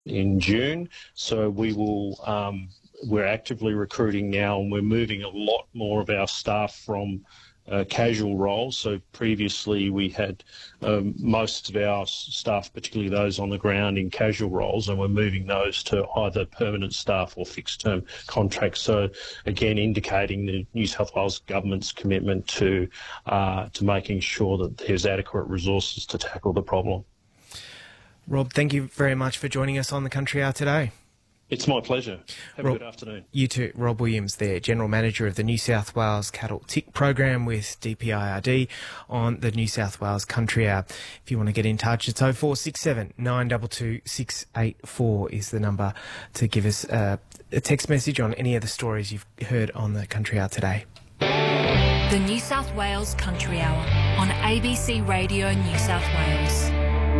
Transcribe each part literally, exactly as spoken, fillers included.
in June. So we will, um, we're actively recruiting now, and we're moving a lot more of our staff from uh, casual roles. So previously we had um, most of our staff, particularly those on the ground, in casual roles, and we're moving those to either permanent staff or fixed term contracts. So again, indicating the New South Wales government's commitment to uh, to making sure that there's adequate resources to tackle the problem. Rob, thank you very much for joining us on the Country Hour today. It's my pleasure. Have Rob, a good afternoon. You too. Rob Williams there, General Manager of the New South Wales Cattle Tick Program with D P I R D on the New South Wales Country Hour. If you want to get in touch, it's oh four six seven, nine two two, six eight four is the number to give us uh, a text message on any of the stories you've heard on the Country Hour today. The New South Wales Country Hour on A B C Radio New South Wales.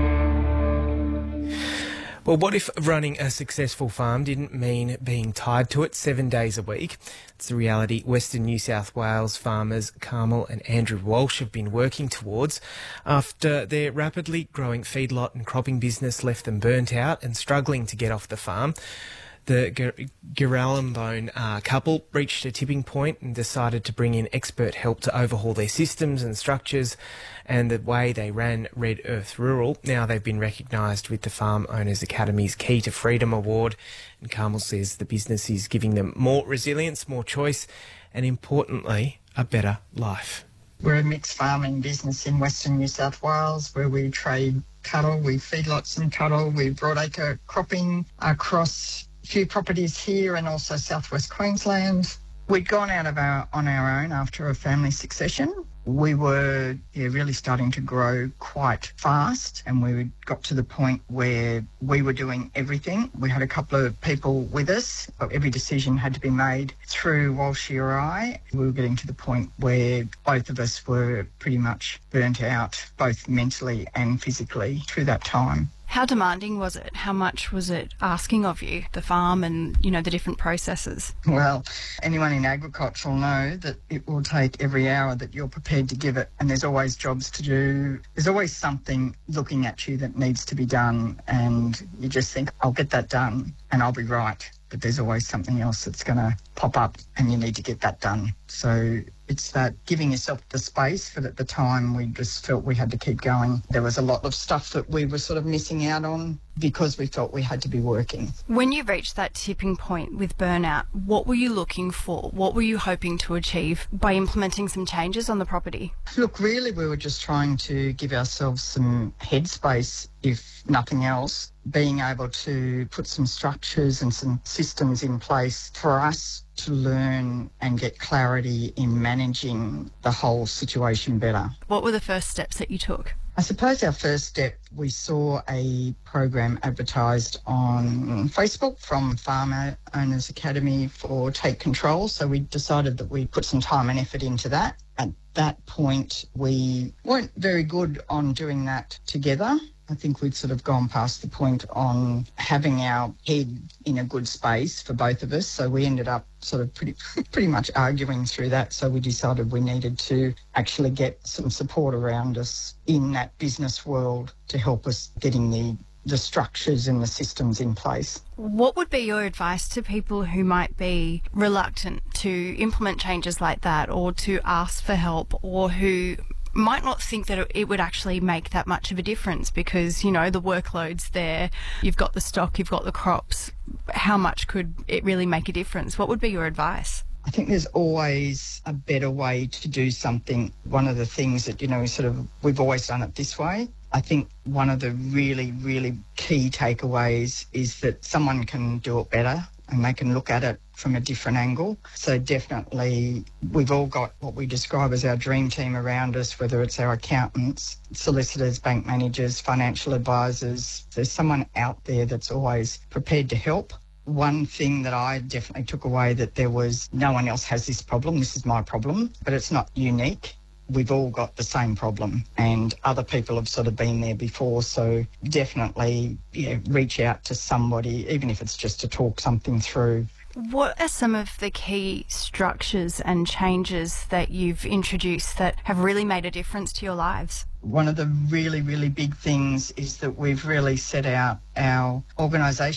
Well, what if running a successful farm didn't mean being tied to it seven days a week? It's the reality Western New South Wales farmers Carmel and Andrew Walsh have been working towards after their rapidly growing feedlot and cropping business left them burnt out and struggling to get off the farm. The Giralambone uh, couple reached a tipping point and decided to bring in expert help to overhaul their systems and structures and the way they ran Red Earth Rural. Now they've been recognised with the Farm Owners Academy's Key to Freedom Award, and Carmel says the business is giving them more resilience, more choice, and importantly, a better life. We're a mixed farming business in Western New South Wales where we trade cattle, we feedlots and cattle, we broadacre cropping across few properties here and also southwest Queensland. We'd gone out of our on our own after a family succession. We were yeah, really starting to grow quite fast, and we got to the point where we were doing everything. We had a couple of people with us, but every decision had to be made through Walsh or I. We were getting to the point where both of us were pretty much burnt out, both mentally and physically through that time. How demanding was it? How much was it asking of you, the farm and, you know, the different processes? Well, anyone in agriculture will know that it will take every hour that you're prepared to give it, and there's always jobs to do. There's always something looking at you that needs to be done, and you just think, I'll get that done and I'll be right. But there's always something else that's going to pop up and you need to get that done. So it's that giving yourself the space, but at the time we just felt we had to keep going. There was a lot of stuff that we were sort of missing out on because we felt we had to be working. When you reached that tipping point with burnout, what were you looking for? What were you hoping to achieve by implementing some changes on the property? Look, really we were just trying to give ourselves some headspace, if nothing else, being able to put some structures and some systems in place for us to learn and get clarity in managing the whole situation better. What were the first steps that you took? I suppose our first step, we saw a program advertised on Facebook from Farm Owners Academy for Take Control, so we decided that we'd put some time and effort into that. At that point, we weren't very good on doing that together. I think we'd sort of gone past the point on having our head in a good space for both of us. So we ended up sort of pretty pretty much arguing through that. So we decided we needed to actually get some support around us in that business world to help us getting the the structures and the systems in place. What would be your advice to people who might be reluctant to implement changes like that or to ask for help, or who might not think that it would actually make that much of a difference because, you know, the workload's there, you've got the stock, you've got the crops. How much could it really make a difference? What would be your advice? I think there's always a better way to do something. One of the things that, you know, sort of we've always done it this way. I think one of the really, really key takeaways is that someone can do it better and they can look at it from a different angle. So definitely we've all got what we describe as our dream team around us, whether it's our accountants, solicitors, bank managers, financial advisors. There's someone out there that's always prepared to help. One thing that I definitely took away, that there was no one else has this problem, this is my problem, but it's not unique. We've all got the same problem and other people have sort of been there before. So definitely, yeah, reach out to somebody, even if it's just to talk something through. What are some of the key structures and changes that you've introduced that have really made a difference to your lives? One of the really, really big things is that we've really set out our organisation